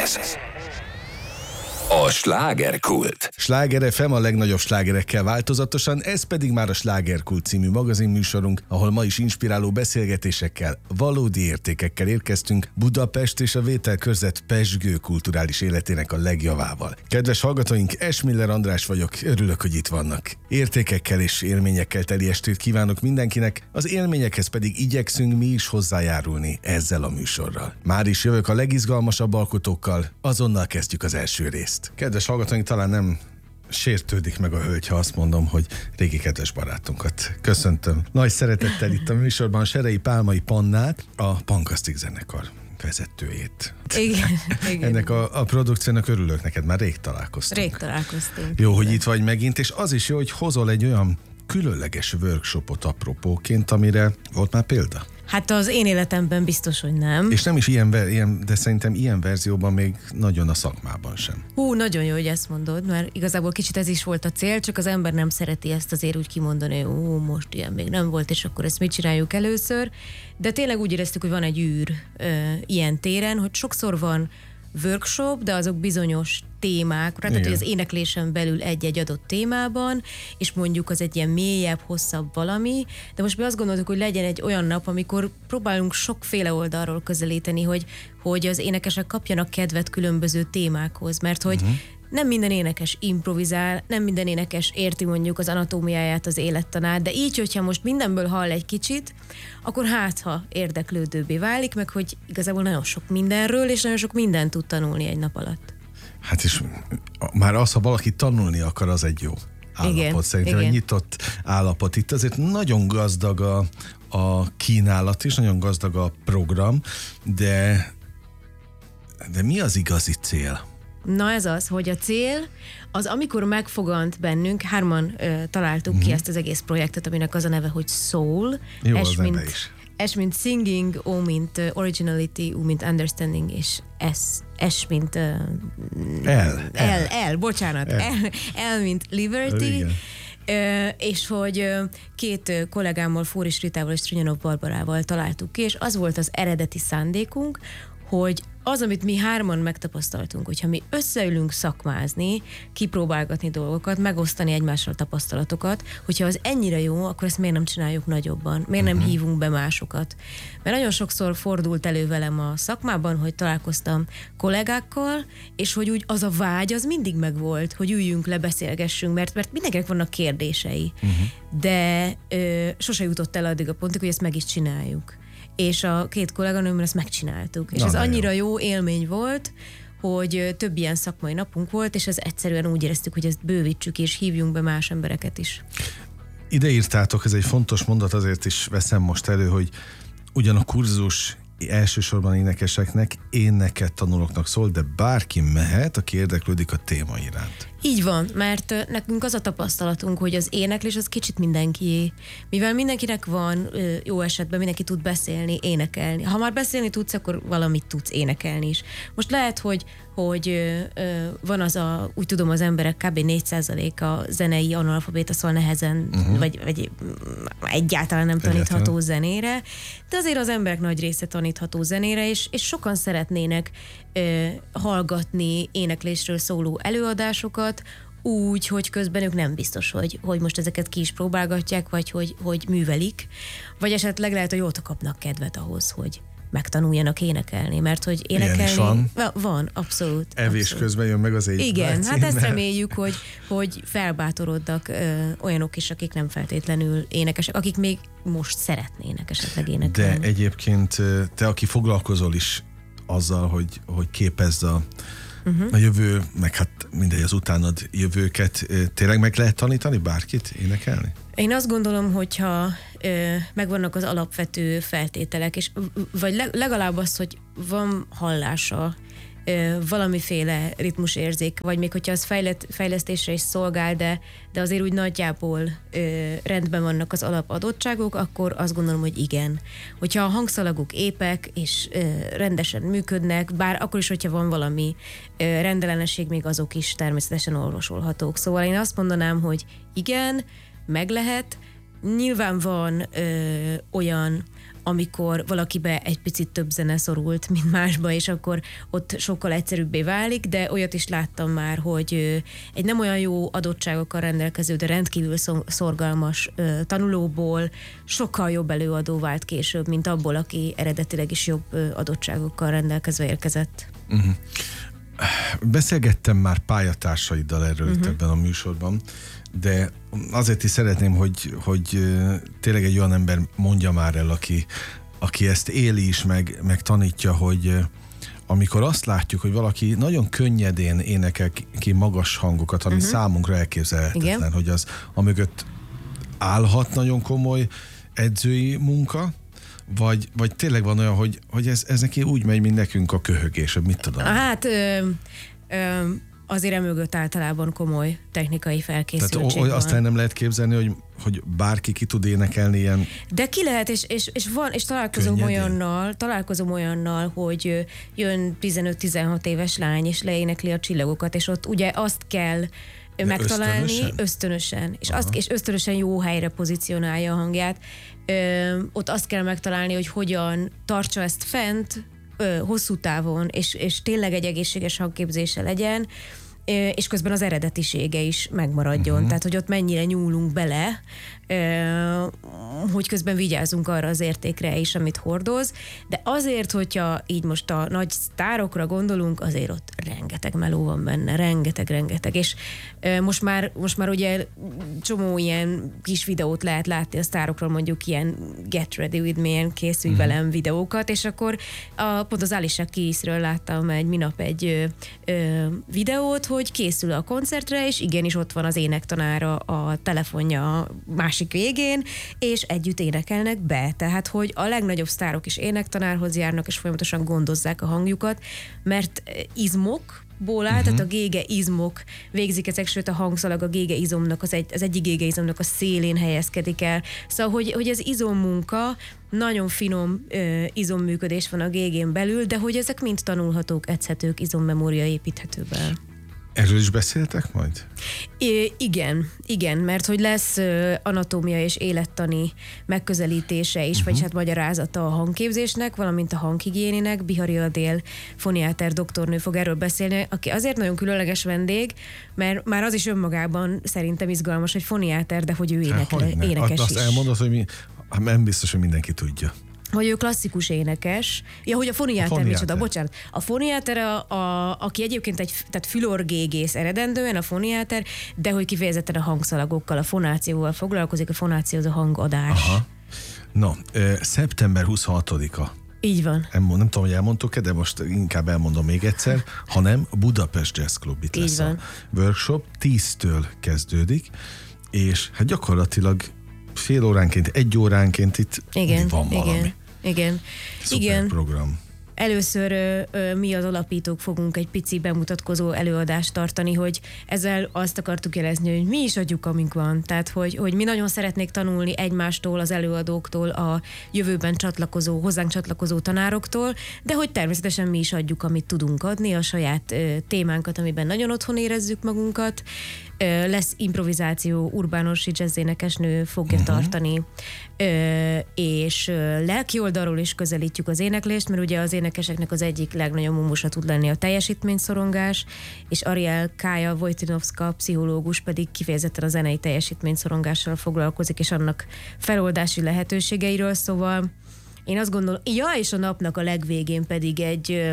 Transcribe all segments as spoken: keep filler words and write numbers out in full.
Ez a Slágerkult. Sláger ef em a legnagyobb slágerekkel változatosan, ez pedig már a Slágerkult című magazinműsorunk, ahol ma is inspiráló beszélgetésekkel, valódi értékekkel érkeztünk Budapest és a vételkörzet pezsgő kulturális életének a legjavával. Kedves hallgatóink, Esmiller András vagyok, örülök, hogy itt vannak. Értékekkel és élményekkel teli estét kívánok mindenkinek, az élményekhez pedig igyekszünk mi is hozzájárulni ezzel a műsorral. Már is jövök a legizgalmasabb alkotókkal, azonnal kezdjük az első részt. Kedves hallgatóink, talán nem sértődik meg a hölgy, ha azt mondom, hogy régi kedves barátunkat köszöntöm. Nagy szeretettel itt a műsorban Serei Pálmai Pannát, a Pankasztik zenekar vezetőjét. Igen, igen. Ennek a, a produkciónak örülök neked, már rég találkoztunk. Rég találkoztunk. Jó, hogy itt vagy megint, és az is jó, hogy hozol egy olyan különleges workshopot apropóként, amire volt már példa. Hát az én életemben biztos, hogy nem. És nem is ilyen, ilyen, de szerintem ilyen verzióban még nagyon a szakmában sem. Hú, nagyon jó, hogy ezt mondod, mert igazából kicsit ez is volt a cél, csak az ember nem szereti ezt azért úgy kimondani, hogy ó, most ilyen még nem volt, és akkor ezt mit csináljuk először. De tényleg úgy éreztük, hogy van egy űr ö, ilyen téren, hogy sokszor van workshop, de azok bizonyos témák, tehát hogy az éneklésen belül egy-egy adott témában, és mondjuk az egy ilyen mélyebb, hosszabb valami, de most mi azt gondoltuk, hogy legyen egy olyan nap, amikor próbálunk sokféle oldalról közelíteni, hogy, hogy az énekesek kapjanak kedvet különböző témákhoz, mert hogy uh-huh. nem minden énekes improvizál, nem minden énekes érti mondjuk az anatómiáját, az élettanát, de így, hogyha most mindenből hall egy kicsit, akkor hát, ha érdeklődőbbé válik, meg hogy igazából nagyon sok mindenről, és nagyon sok mindent tud tanulni egy nap alatt. Hát és már az, ha valaki tanulni akar, az egy jó állapot. Igen, szerintem igen. Egy nyitott állapot. Itt azért nagyon gazdag a, a kínálat is, nagyon gazdag a program, de, de mi az igazi cél? Na ez az, hogy a cél az, amikor megfogant bennünk, hárman ö, találtuk uh-huh. ki ezt az egész projektet, aminek az a neve, hogy Soul. Jó, es, az mint, neve is. S, mint singing, O, mint uh, originality, U, mint understanding, és S, S mint... Uh, L. L, L, bocsánat. L, L mint liberty. Uh, és hogy uh, két uh, kollégámmal, Fóris Ritával és Trinyanov Barbarával találtuk ki, és az volt az eredeti szándékunk, hogy az, amit mi hárman megtapasztaltunk, hogyha mi összeülünk szakmázni, kipróbálgatni dolgokat, megosztani egymással tapasztalatokat, hogyha az ennyire jó, akkor ezt miért nem csináljuk nagyobban? Miért nem uh-huh. hívunk be másokat? Mert nagyon sokszor fordult elő velem a szakmában, hogy találkoztam kollégákkal, és hogy úgy az a vágy, az mindig megvolt, hogy üljünk le, beszélgessünk, mert, mert mindenkinek vannak kérdései. Uh-huh. De ö, sose jutott el addig a pontig, hogy ezt meg is csináljuk. És a két kolléganőmmel ezt megcsináltuk. És Na, ez annyira jó. jó élmény volt, hogy több ilyen szakmai napunk volt, és ez egyszerűen úgy éreztük, hogy ezt bővítsük, és hívjunk be más embereket is. Ide írtátok, ez egy fontos mondat, azért is veszem most elő, hogy ugyan a kurzus elsősorban énekeseknek, éneket tanulóknak szól, de bárki mehet, aki érdeklődik a téma iránt. Így van, mert nekünk az a tapasztalatunk, hogy az éneklés az kicsit mindenkié. Mivel mindenkinek van, jó esetben mindenki tud beszélni, énekelni. Ha már beszélni tudsz, akkor valamit tudsz énekelni is. Most lehet, hogy, hogy van az a, úgy tudom, az emberek kb. négy százalék a zenei analfabéta, szóval nehezen, uh-huh. vagy, vagy egyáltalán nem tanítható egyáltalán. zenére, de azért az emberek nagy része tanítható zenére, és, és sokan szeretnének ö, hallgatni éneklésről szóló előadásokat, úgy, hogy közben ők nem biztos, hogy, hogy most ezeket ki is próbálgatják, vagy hogy, hogy művelik, vagy esetleg lehet, hogy ott kapnak kedvet ahhoz, hogy megtanuljanak énekelni, mert hogy énekelni... van. Van, abszolút. Evés abszolút. Közben jön meg az éjjel. Igen, hát ezt reméljük, hogy, hogy felbátorodnak ö, olyanok is, akik nem feltétlenül énekesek, akik még most szeretnének esetleg énekelni. De egyébként te, aki foglalkozol is azzal, hogy, hogy képezd a Uh-huh. a jövő, meg hát mindegy az utánad jövőket, tényleg meg lehet tanítani bárkit énekelni? Én azt gondolom, hogyha ö, megvannak az alapvető feltételek, és vagy legalább az, hogy van hallása, ö, valamiféle ritmusérzék, vagy még hogyha az fejlet, fejlesztésre is szolgál, de, de azért úgy nagyjából ö, rendben vannak az alapadottságok, akkor azt gondolom, hogy igen. Hogyha a hangszalagok épek, és ö, rendesen működnek, bár akkor is, hogyha van valami ö, rendellenesség, még azok is természetesen orvosolhatók. Szóval én azt mondanám, hogy igen, meg lehet. Nyilván van ö, olyan amikor valakibe egy picit több zene szorult, mint másba, és akkor ott sokkal egyszerűbbé válik, de olyat is láttam már, hogy egy nem olyan jó adottságokkal rendelkező, de rendkívül szorgalmas tanulóból sokkal jobb előadó vált később, mint abból, aki eredetileg is jobb adottságokkal rendelkezve érkezett. Uh-huh. Beszélgettem már pályatársaiddal erről uh-huh. itt ebben a műsorban, de azért is szeretném, hogy, hogy tényleg egy olyan ember mondja már el, aki, aki ezt éli is, meg, meg tanítja, hogy amikor azt látjuk, hogy valaki nagyon könnyedén énekel ki magas hangokat, ami uh-huh. számunkra elképzelhetetlen, igen. hogy az amögött állhat nagyon komoly edzői munka, Vagy, vagy tényleg van olyan, hogy, hogy ez, ez neki úgy megy, mint nekünk a köhögés, mit tudom? Hát ö, ö, azért emögött általában komoly technikai felkészültség Tehát van. Aztán nem lehet képzelni, hogy, hogy bárki ki tud énekelni ilyen... De ki lehet, és, és, és, van, és találkozom könnyedén. olyannal, találkozom olyannal, hogy jön tizenöt-tizenhat éves lány, és leénekli a csillagokat, és ott ugye azt kell De megtalálni ösztönösen, ösztönösen és, azt, és ösztönösen jó helyre pozícionálja a hangját. Ö, ott azt kell megtalálni, hogy hogyan tartsa ezt fent ö, hosszú távon, és, és tényleg egy egészséges hangképzése legyen, ö, és közben az eredetisége is megmaradjon. Uh-huh. Tehát, hogy ott mennyire nyúlunk bele, ö, hogy közben vigyázzunk arra az értékre is, amit hordoz, de azért, hogyha így most a nagy sztárokra gondolunk, azért ott rengeteg meló van benne, rengeteg-rengeteg, és ö, most már, most már ugye csomó ilyen kis videót lehet látni a sztárokról, mondjuk ilyen Get Ready With Me, ilyen készülj uh-huh. velem videókat, és akkor a, pont az Alicia Keysről láttam egy minap egy ö, ö, videót, hogy készül a koncertre, és igenis ott van az énektanára a telefonja másik végén, és együtt énekelnek be. Tehát, hogy a legnagyobb sztárok is énektanárhoz járnak, és folyamatosan gondozzák a hangjukat, mert izmok, ból áll, uh-huh. tehát a gége izmok végzik ezek, sőt a hangszalag a gége izomnak, az, egy, az egyik gége izomnak a szélén helyezkedik el. Szóval, hogy, hogy az izommunka, nagyon finom ö, izomműködés van a gégén belül, de hogy ezek mind tanulhatók, edzhetők, izommemória építhető be. Erről is beszéltek majd? I- igen, igen, mert hogy lesz uh, anatómia és élettani megközelítése is, uh-huh. vagy hát magyarázata a hangképzésnek, valamint a hanghigiénének. Bihari Adél foniáter doktornő fog erről beszélni, aki azért nagyon különleges vendég, mert már az is önmagában szerintem izgalmas, hogy foniáter, de hogy ő énekle, hát, énekes azt is. Azt elmondod, hogy mi, nem biztos, hogy mindenki tudja. Hogy ő klasszikus énekes. Ja, hogy a foniáter, micsoda, bocsánat. A foniáter, a, a, aki egyébként egy tehát fülorgégész eredendően, a foniáter, de hogy kifejezetten a hangszalagokkal, a fonációval foglalkozik, a fonáció az a hangadás. Aha. No, ö, szeptember huszonhatodika. Így van. Nem, nem tudom, hogy elmondtuk-e, de most inkább elmondom még egyszer, hanem Budapest Jazz Club, itt lesz a workshop, tíztől kezdődik, és hát gyakorlatilag fél óránként, egy óránként itt igen, van valami. Igen. Igen. Szuper Igen. program. Először ö, ö, mi az alapítók fogunk egy pici bemutatkozó előadást tartani, hogy ezzel azt akartuk jelezni, hogy mi is adjuk, amink van. Tehát, hogy, hogy mi nagyon szeretnék tanulni egymástól, az előadóktól, a jövőben csatlakozó, hozzánk csatlakozó tanároktól, de hogy természetesen mi is adjuk, amit tudunk adni, a saját ö, témánkat, amiben nagyon otthon érezzük magunkat. Ö, lesz improvizáció, Urbánosi jazzénekesnő fogja uh-huh. tartani, ö, és ö, lelki oldalról is közelítjük az éneklést, mert ugye az énekeseknek az egyik legnagyobb mumusa tud lenni a teljesítményszorongás, és Ariel Kája Wojtynovska pszichológus pedig kifejezetten a zenei teljesítményszorongással foglalkozik, és annak feloldási lehetőségeiről, szóval én azt gondolom, ja, és a napnak a legvégén pedig egy ö,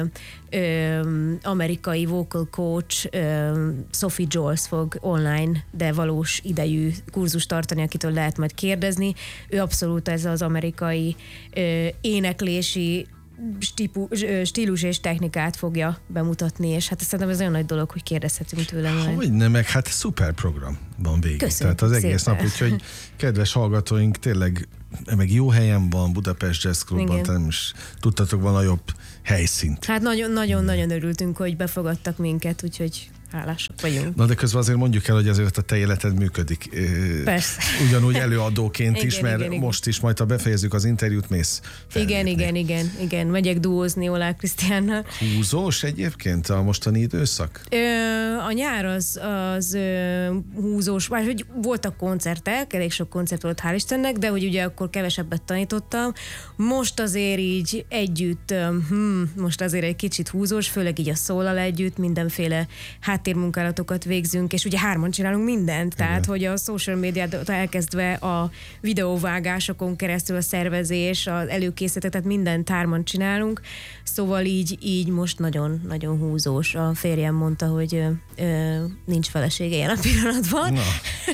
ö, amerikai vocal coach, ö, Sophie Jones fog online, de valós idejű kurzust tartani, akitől lehet majd kérdezni. Ő abszolút ez az amerikai ö, éneklési Stipu, stílus és technikát fogja bemutatni, és hát szerintem ez olyan nagy dolog, hogy kérdezhetünk tőle. Hogy nem, meg hát szuper program van végig. Köszönjük Tehát az egész szépen. nap, úgyhogy kedves hallgatóink, tényleg meg jó helyen van Budapest Jazz Clubban, tehát nem is tudtatok volna jobb helyszínt. Hát nagyon-nagyon-nagyon örültünk, hogy befogadtak minket, úgyhogy hálásak vagyunk. Na de közben azért mondjuk el, hogy azért a te életed működik. Persze. Ugyanúgy előadóként igen, is, mert igen, igen. most is majd, ha befejezzük az interjút, mész fellépni. Igen, igen, igen, igen. Megyek duózni Olá Krisztiánnal. Húzós egyébként a mostani időszak? Ö, a nyár az, az ö, húzós, vagy hogy voltak koncertek, elég sok koncert volt, hál' Istennek, de hogy ugye akkor kevesebbet tanítottam. Most azért így együtt, hm, most azért egy kicsit húzós, főleg így a szólal együtt, mindenféle háttérmunkálatokat végzünk, és ugye hárman csinálunk mindent, igen. Tehát hogy a social médiát elkezdve a videóvágásokon keresztül a szervezés, az előkészítetet, tehát mindent hárman csinálunk, szóval így, így most nagyon-nagyon húzós. A férjem mondta, hogy ö, ö, nincs felesége ilyen a pillanatban. Na.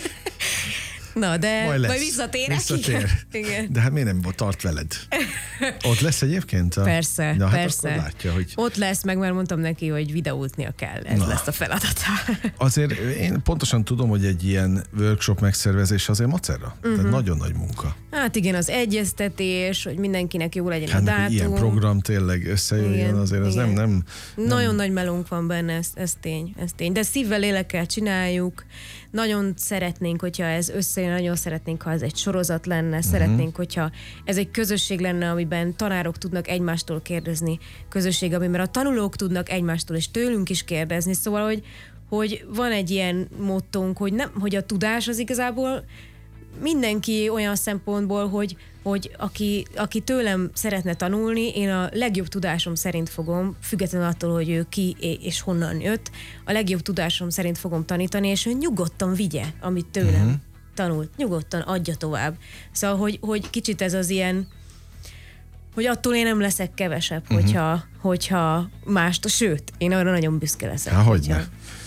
Na, de majd, majd visszatérek. Visszatér. Igen. De hát miért nem tart veled? Ott lesz egyébként? A... Persze, Na, hát persze. akkor látja, hogy... Ott lesz, meg már mondtam neki, hogy videóznia kell. Ez Na. lesz a feladata. Azért én pontosan tudom, hogy egy ilyen workshop megszervezés azért macera. Uh-huh. Tehát nagyon nagy munka. Hát igen, az egyeztetés, hogy mindenkinek jó legyen Hát a meg, dátum. hogy ilyen program tényleg összejöjjön, igen, azért az nem, nem, nem... Nagyon nagy melónk van benne, ez, ez tény, ez tény. De szívvel, lélekkel csináljuk. Nagyon szeretnénk, hogyha ez összejön, nagyon szeretnénk, ha ez egy sorozat lenne, uh-huh. Szeretnénk, hogyha ez egy közösség lenne, amiben tanárok tudnak egymástól kérdezni, közösség, amiben a tanulók tudnak egymástól és tőlünk is kérdezni. Szóval, hogy, hogy van egy ilyen mottónk, hogy, nem, hogy a tudás az igazából mindenki olyan szempontból, hogy, hogy aki, aki tőlem szeretne tanulni, én a legjobb tudásom szerint fogom, függetlenül attól, hogy ő ki és honnan jött, a legjobb tudásom szerint fogom tanítani, és ő nyugodtan vigye, amit tőlem uh-huh. tanult. Nyugodtan adja tovább. Szóval, hogy, hogy kicsit ez az ilyen, hogy attól én nem leszek kevesebb, uh-huh. hogyha, hogyha mást, sőt, én arra nagyon büszke leszek. Há, hogyne.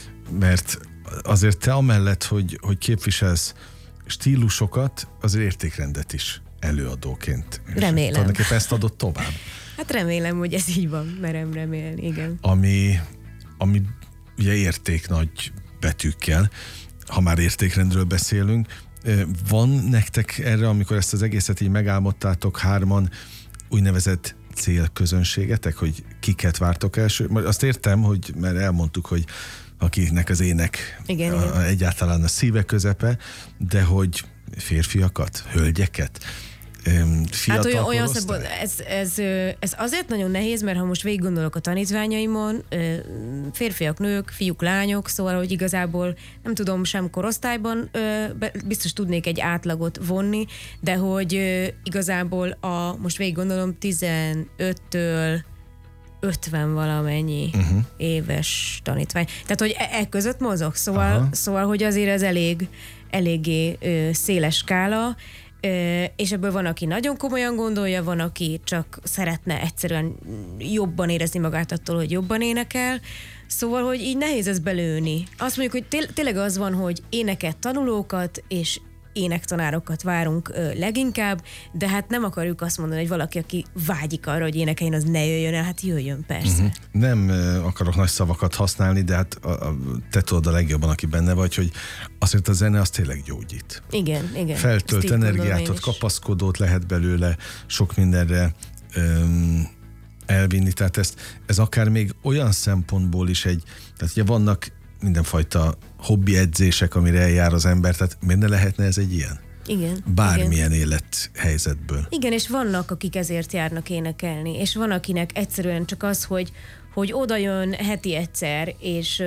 Mert azért te amellett, hogy, hogy képviselsz stílusokat, az értékrendet is előadóként. Remélem. Tulajdonképpen ezt adott tovább. Hát remélem, hogy ez így van, merem remélni, igen. Ami, ami ugye érték nagy betűkkel, ha már értékrendről beszélünk, van nektek erre, amikor ezt az egészet így megálmodtátok hárman, úgynevezett célközönségetek, hogy kiket vártok első? Azt értem, hogy mert elmondtuk, hogy akinek az ének igen, a, igen. egyáltalán a szíve közepe, de hogy férfiakat, hölgyeket, fiatal hát olyan, olyan korosztály? szabad, ez, ez, ez azért nagyon nehéz, mert ha most végig gondolok a tanítványaimon, férfiak, nők, fiúk, lányok, szóval, hogy igazából nem tudom, sem korosztályban biztos tudnék egy átlagot vonni, de hogy igazából a, most végig gondolom tizenöttől ötven valamennyi uh-huh. éves tanítvány. Tehát, hogy e, e között mozog, szóval, szóval, hogy azért ez elég, eléggé ö, széles skála, ö, és ebből van, aki nagyon komolyan gondolja, van, aki csak szeretne egyszerűen jobban érezni magát attól, hogy jobban énekel. Szóval, hogy így nehéz ez belőni. Azt mondjuk, hogy té- tényleg az van, hogy éneket tanulókat, és énektanárokat várunk ö, leginkább, de hát nem akarjuk azt mondani, hogy valaki, aki vágyik arra, hogy énekeljen, az ne jöjjön el, hát jöjjön, persze. Uh-huh. Nem ö, akarok nagy szavakat használni, de hát a, a, te tudod a legjobban, aki benne vagy, hogy azért a zene az tényleg gyógyít. Igen, igen. Feltölt energiát, kapaszkodót lehet belőle sok mindenre öm, elvinni, tehát ezt, ez akár még olyan szempontból is egy, tehát ugye vannak mindenfajta hobbi edzések, amire eljár az ember, tehát miért ne lehetne ez egy ilyen? Igen. Bármilyen igen. élethelyzetből. Igen, és vannak, akik ezért járnak énekelni, és van, akinek egyszerűen csak az, hogy, hogy oda jön heti egyszer, és,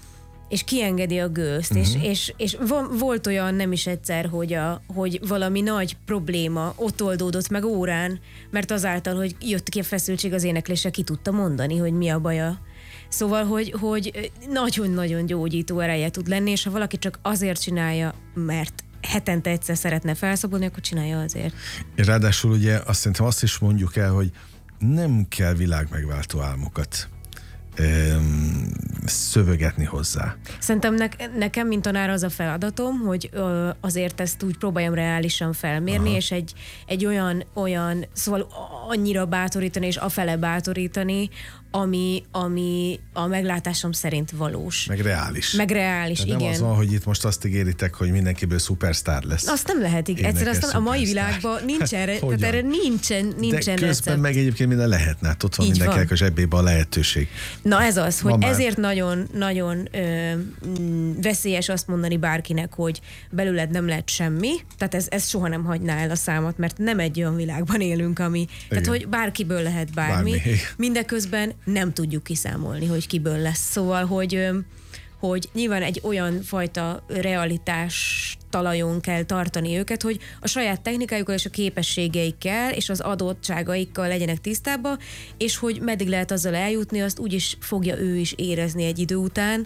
és kiengedi a gőzt, uh-huh. és, és, és volt olyan nem is egyszer, hogy, a, hogy valami nagy probléma ott oldódott meg órán, mert azáltal, hogy jött ki a feszültség az éneklésre, ki tudta mondani, hogy mi a baja. Szóval, hogy, hogy nagyon-nagyon gyógyító ereje tud lenni, és ha valaki csak azért csinálja, mert hetente egyszer szeretne felszabadulni, akkor csinálja azért. Ráadásul ugye azt szerintem azt is mondjuk el, hogy nem kell világmegváltó álmokat öm, szövegetni hozzá. Szerintem ne, nekem, mint tanár az a feladatom, hogy ö, azért ezt úgy próbáljam reálisan felmérni, aha. és egy, egy olyan, olyan, szóval annyira bátorítani, és afele bátorítani, ami, ami a meglátásom szerint valós. Meg reális. Meg reális, tehát igen. Nem az van, hogy itt most azt ígéritek, hogy mindenkiből szupersztár lesz. Azt nem lehet, igen. Egyszerűen azt a mai világban nincs erre, tehát erre nincsen, nincsen De közben recept. meg egyébként minden lehetne. Hát ott van Így mindenkinek van. a zsebében a lehetőség. Na ez az, hogy Van már. ezért nagyon, nagyon ö, mm, veszélyes azt mondani bárkinek, hogy belőled nem lehet semmi, tehát ez, ez soha nem hagyná el a számot, mert nem egy olyan világban élünk, ami, igen. tehát hogy bárkiből lehet bármi, Bármi. mindeközben nem tudjuk kiszámolni, hogy kiből lesz. Szóval, hogy, ö, hogy nyilván egy olyan fajta realitás talajon kell tartani őket, hogy a saját technikájukkal és a képességeikkel és az adottságaikkal legyenek tisztában, és hogy meddig lehet azzal eljutni, azt úgyis fogja ő is érezni egy idő után.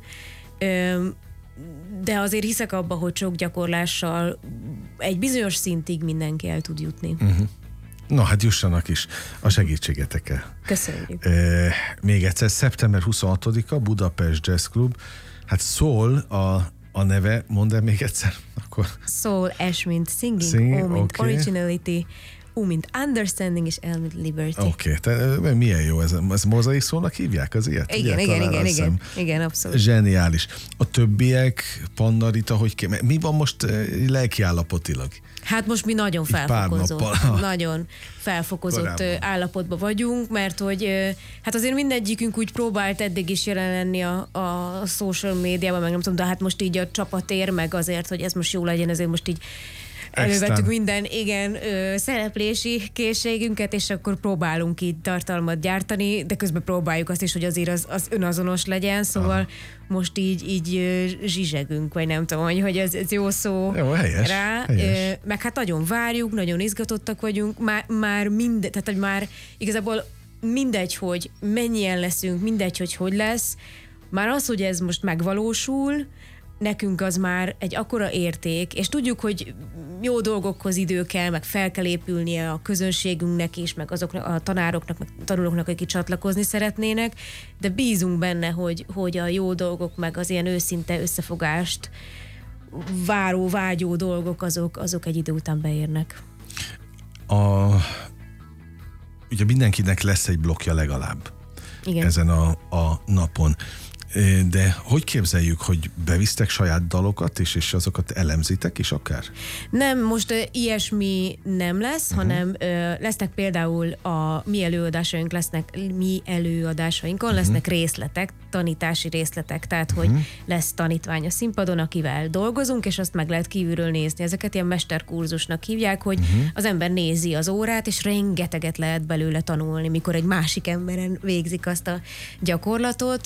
De azért hiszek abba, hogy sok gyakorlással egy bizonyos szintig mindenki el tud jutni. Uh-huh. Na hát jussanak is a segítségetekkel. Köszönjük. E, még egyszer, szeptember huszonhatodika, Budapest Jazz Club. Hát szól a, a neve, mondd el még egyszer, akkor. Soul, S, mint singing, Sing, O, mint okay. originality, U, mint understanding, és L, mint liberty. Oké, okay. Milyen jó ez. Ez mozaik szónak hívják az ilyet? Igen, ugye? igen, Talán igen, azt igen, hiszem. igen, abszolút. Zseniális. A többiek, Panna Rita, hogy ké... mi van most eh, lelkiállapotilag? Hát most mi nagyon pár felfokozott, nappal. nagyon felfokozott Korábban. állapotban vagyunk, mert hogy hát azért mindegyikünk úgy próbált eddig is jelen lenni a, a social médiában, meg nem tudom, de hát most így a csapatér, meg azért, hogy ez most jó legyen, ezért most így elővettük minden, igen, ö, szereplési készségünket, és akkor próbálunk így tartalmat gyártani, de közben próbáljuk azt is, hogy azért az, az önazonos legyen, szóval aha. most így, így ö, zsizsegünk, vagy nem tudom, hogy, hogy ez, ez jó szó jó, helyes, rá. helyes. Ö, meg hát nagyon várjuk, nagyon izgatottak vagyunk, már, már minden, tehát hogy már igazából mindegy, hogy mennyien leszünk, mindegy, hogy hogy lesz, már az, hogy ez most megvalósul, nekünk az már egy akkora érték, és tudjuk, hogy jó dolgokhoz idő kell, meg fel kell épülnie a közönségünknek is, meg azoknak a tanároknak, meg tanulóknak, akik csatlakozni szeretnének, de bízunk benne, hogy, hogy a jó dolgok, meg az ilyen őszinte összefogást váró, vágyó dolgok, azok, azok egy idő után beérnek. A... Ugye mindenkinek lesz egy blokkja legalább. Igen. Ezen a, a napon. De hogy képzeljük, hogy bevisztek saját dalokat is, és azokat elemzitek is akár? Nem, most uh, ilyesmi nem lesz, uh-huh. hanem uh, lesznek például a mi előadásaink, lesznek mi előadásainkon, uh-huh. lesznek részletek, tanítási részletek, tehát uh-huh. hogy lesz tanítvány a színpadon, akivel dolgozunk, és azt meg lehet kívülről nézni. Ezeket ilyen mesterkurzusnak hívják, hogy uh-huh. az ember nézi az órát, és rengeteget lehet belőle tanulni, mikor egy másik emberen végzik azt a gyakorlatot.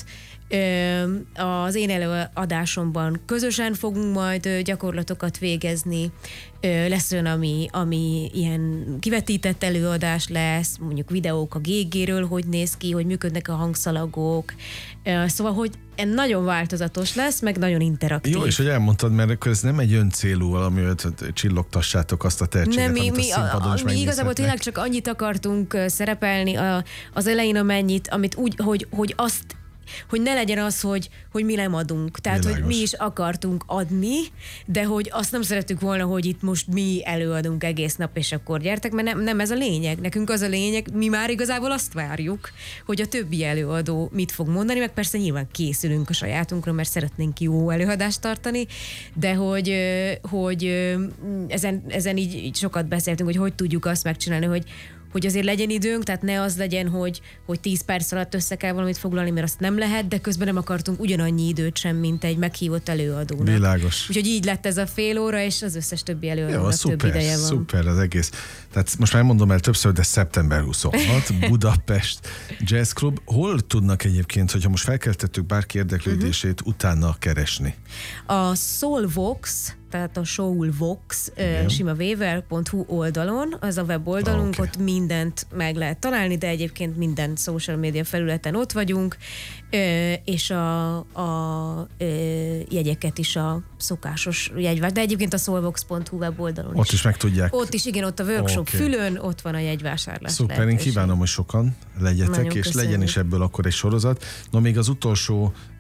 Az én előadásomban közösen fogunk majd gyakorlatokat végezni. Lesz olyan, ami, ami ilyen kivetített előadás lesz, mondjuk videók a gé gé-ről, hogy néz ki, hogy működnek a hangszalagok. Szóval, hogy nagyon változatos lesz, meg nagyon interaktív. Jó, és hogy elmondtad, mert akkor ez nem egy öncélú valami, hogy csillogtassátok azt a tehetséget, nem, mi, amit mi, a színpadon is a, mi igazából tényleg csak annyit akartunk szerepelni a, az elején amennyit, amit úgy, hogy, hogy azt hogy ne legyen az, hogy, hogy mi nem adunk. Tehát, világos. Hogy mi is akartunk adni, de hogy azt nem szerettük volna, hogy itt most mi előadunk egész nap, és akkor gyertek, mert nem, nem ez a lényeg. Nekünk az a lényeg, mi már igazából azt várjuk, hogy a többi előadó mit fog mondani, meg persze nyilván készülünk a sajátunkra, mert szeretnénk jó előadást tartani, de hogy, hogy ezen, ezen így, így sokat beszéltünk, hogy hogy tudjuk azt megcsinálni, hogy hogy azért legyen időnk, tehát ne az legyen, hogy, hogy tíz perc alatt össze kell valamit foglalni, mert azt nem lehet, de közben nem akartunk ugyanannyi időt sem, mint egy meghívott előadónak. Világos. Úgyhogy így lett ez a fél óra, és az összes többi előadónak jó, szuper, több ideje van. Szuper az egész. Tehát most már mondom el többször, de szeptember huszonhatodika, Budapest Jazz Club. Hol tudnak egyébként, hogyha most felkeltettük bárki érdeklődését, uh-huh. utána keresni? A Soulvox, tehát a Soulvox uh, sima vével pont hu oldalon, az a weboldalunk, okay. Ott mindent meg lehet találni, de egyébként minden social media felületen ott vagyunk, uh, és a, a uh, jegyeket is a szokásos jegyvásárlás, de egyébként a soulvox pont hu weboldalon ott is. is meg tudják. Ott is, igen, ott a workshop okay. fülön, ott van a jegyvásárlás. Szuper, én kívánom, hogy sokan legyetek, nagyon és köszönjük. Legyen is ebből akkor egy sorozat. No, még az utolsó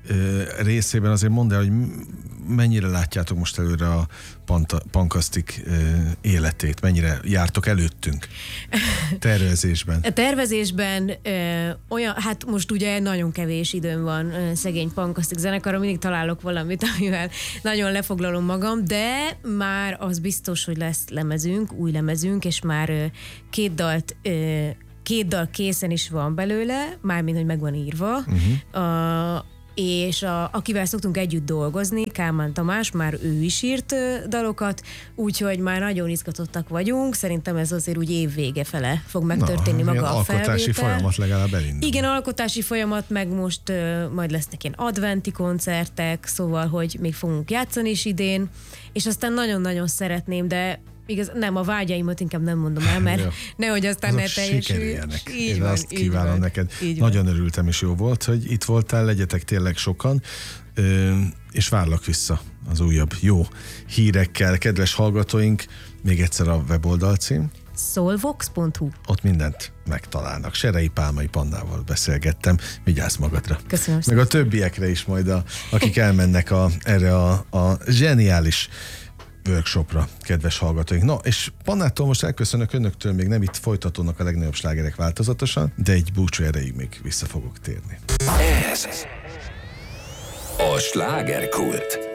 részében azért mondd el, hogy mennyire látjátok most előre a Punkasztik életét, mennyire jártok előttünk tervezésben? A tervezésben ö, olyan, hát most ugye nagyon kevés időm van ö, szegény Punkasztik zenekarra, mindig találok valamit, amivel nagyon lefoglalom magam, de már az biztos, hogy lesz lemezünk, új lemezünk, és már ö, két dalt ö, két dal készen is van belőle, mármint, hogy meg van írva. Uh-huh. A, és a, akivel szoktunk együtt dolgozni, Kálmán Tamás, már ő is írt ö, dalokat, úgyhogy már nagyon izgatottak vagyunk. Szerintem ez azért úgy évvége fele fog megtörténni Na, maga a felvétel. Alkotási folyamat legalább elindul. Igen, alkotási folyamat, meg most ö, majd lesznek ilyen adventi koncertek, szóval, hogy még fogunk játszani is idén, és aztán nagyon-nagyon szeretném, de igaz, nem, a vágyaimat inkább nem mondom el, mert nehogy aztán azok ne teljesülj. Én van, azt kívánom van, neked. Nagyon van. Örültem, és jó volt, hogy itt voltál, legyetek tényleg sokan, és várlak vissza az újabb jó hírekkel. Kedves hallgatóink, még egyszer a weboldal cím. soulvox pont hu. Ott mindent megtalálnak. Serei Pálmai Pannával beszélgettem. Vigyázz magadra. Köszönöm. Meg a többiekre is majd, a, akik elmennek a, erre a, a zseniális workshopra, kedves hallgatóink. Na, és Pannától most elköszönök önöktől, még nem itt folytatódnak a legnagyobb slágerek változatosan, de egy búcsú erejéig még vissza fogok térni. Ez a Slágerkult.